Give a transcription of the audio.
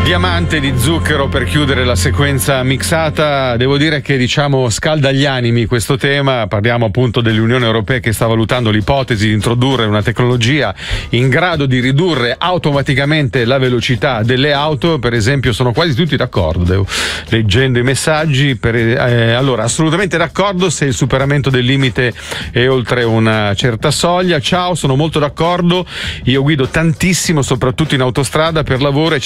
Diamante di zucchero per chiudere la sequenza mixata. Devo dire che scalda gli animi questo tema. Parliamo appunto dell'Unione Europea che sta valutando l'ipotesi di introdurre una tecnologia in grado di ridurre automaticamente la velocità delle auto. Per esempio, sono quasi tutti d'accordo, leggendo i messaggi. Allora, assolutamente d'accordo se il superamento del limite è oltre una certa soglia. Ciao, sono molto d'accordo. Io guido tantissimo, soprattutto in autostrada per lavoro, e